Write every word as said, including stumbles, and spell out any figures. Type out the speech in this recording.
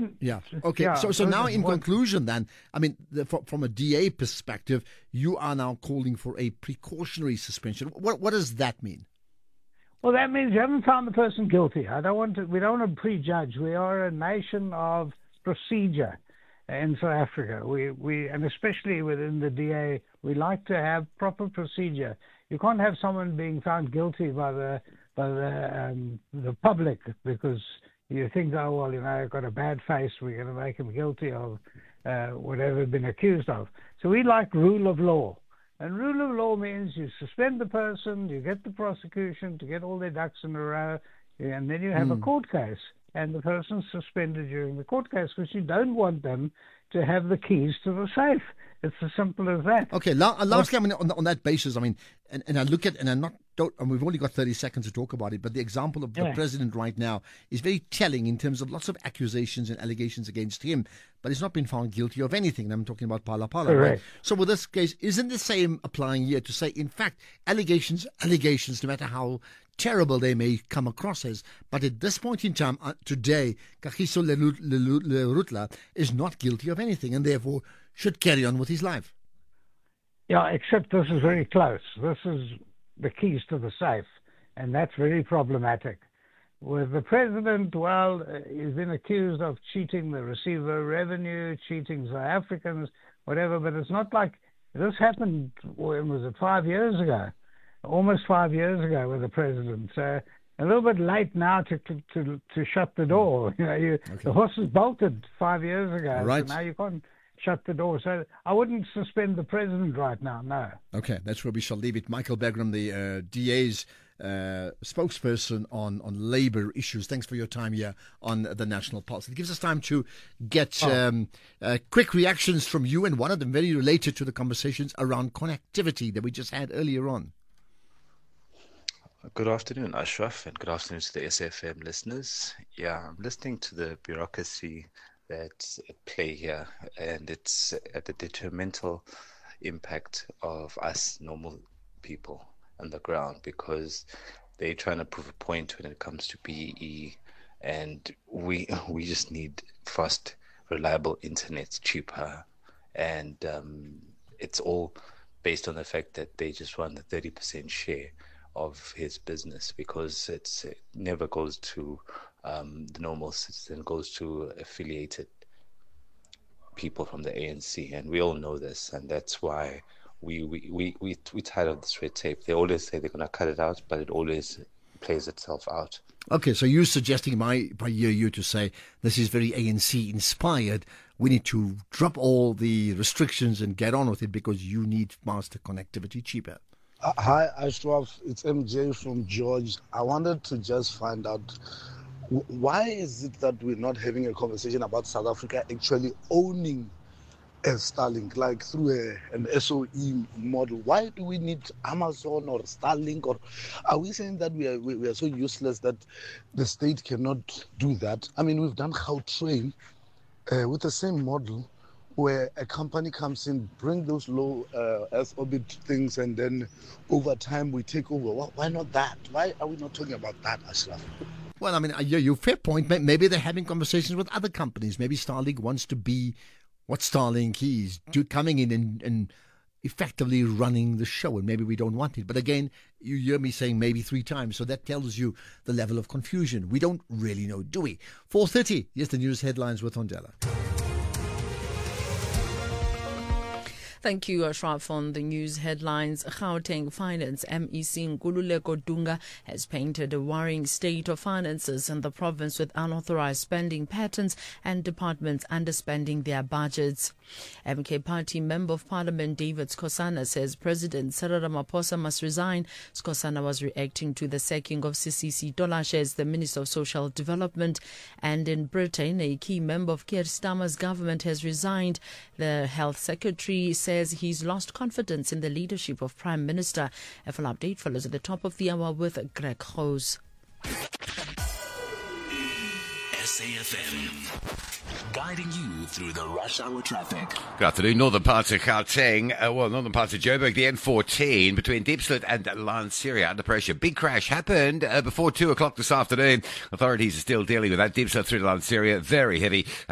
Yeah. Okay. Yeah, so, so now, in what, conclusion, then, I mean, the, from, from a D A perspective, you are now calling for a precautionary suspension. What what does that mean? Well, that means you haven't found the person guilty. I don't want to. We don't want to prejudge. We are a nation of procedure in South Africa. We we and especially within the D A, we like to have proper procedure. You can't have someone being found guilty by the by the um, the public because you think, oh well, you know, I've got a bad face. We're going to make him guilty of uh, whatever he's been accused of. So we like rule of law. And rule of law means you suspend the person, you get the prosecution to get all their ducks in a row, and then you have mm. a court case. And the person's suspended during the court case because you don't want them to have the keys to the safe. It's as simple as that. Okay, lastly, I mean, on, on that basis, I mean, and, and I look at, and I'm not, don't, and we've only got thirty seconds to talk about it, but the example of yeah. the president right now is very telling in terms of lots of accusations and allegations against him, but he's not been found guilty of anything. And I'm talking about Phala Phala. Right? So with this case, isn't the same applying here to say, in fact, allegations, allegations, no matter how terrible they may come across as, but at this point in time, uh, today, Kagiso Lerutla is not guilty of anything and therefore should carry on with his life. Yeah, except this is very close. This is the keys to the safe, and that's very problematic. With the president, well, uh, he's been accused of cheating the receiver revenue, cheating South Africans, whatever, but it's not like this happened, when was it, five years ago? Almost five years ago with the president. So a little bit late now to to, to, to shut the door. You know, you, okay. the horses bolted five years ago. Right. So now you can't shut the door. So I wouldn't suspend the president right now, no. Okay, that's where we shall leave it. Michael Bagram, the uh, D A's uh, spokesperson on, on labour issues. Thanks for your time here on the National Pulse. It gives us time to get oh. um, uh, quick reactions from you, and one of them very related to the conversations around connectivity that we just had earlier on. Good afternoon, Ashraf, and good afternoon to the S F M listeners. Yeah, I'm listening to the bureaucracy that's at play here, and it's at the detrimental impact of us normal people on the ground, because they're trying to prove a point when it comes to B E E, and we we just need fast, reliable internet, cheaper, and um, it's all based on the fact that they just want the thirty percent share of his business, because it's, it never goes to um, the normal citizen, it goes to affiliated people from the A N C, and we all know this, and that's why we we we we we tired of this red tape. They always say they're going to cut it out, but it always plays itself out. Okay, so you're suggesting, my, if I hear you to say, this is very A N C inspired. We need to drop all the restrictions and get on with it because you need faster connectivity, cheaper. Uh, hi, Ashraf. It's M J from George. I wanted to just find out, w- why is it that we're not having a conversation about South Africa actually owning a Starlink, like through a, an S O E model? Why do we need Amazon or Starlink? Or are we saying that we are we, we are so useless that the state cannot do that? I mean, we've done Gautrain uh, with the same model, where a company comes in, bring those low uh, Earth orbit things, and then over time we take over. Why, why not that? Why are we not talking about that, Ashraf? Well, I mean, you, you fair point. Maybe they're having conversations with other companies. Maybe Starlink wants to be what Starlink is, do, coming in and, and effectively running the show, and maybe we don't want it. But again, you hear me saying maybe three times, so that tells you the level of confusion. We don't really know, do we? four thirty, yes, the news headlines with Ondela. Thank you, Ashraf. On the news headlines, Gauteng Finance M E C Nkululeko Dunga has painted a worrying state of finances in the province, with unauthorized spending patterns and departments underspending their budgets. M K Party Member of Parliament David Skosana says President Cyril Ramaphosa must resign. Skosana was reacting to the sacking of Sisisi Tolashe as the Minister of Social Development. And in Britain, a key member of Keir Starmer's government has resigned. The Health Secretary says he's lost confidence in the leadership of Prime Minister. A full update follows at the top of the hour with Greg Rose. S A F M, guiding you through the rush hour traffic. Good afternoon. Northern parts of Gauteng, uh, well, northern parts of Joburg, the N fourteen between Diepsloot and Lanseria under pressure. Big crash happened uh, before two o'clock this afternoon. Authorities are still dealing with that. Diepsloot through to Lanseria, very heavy. Uh,